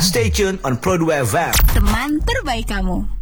Stay tuned on Pro 2 FM. Teman terbaik kamu.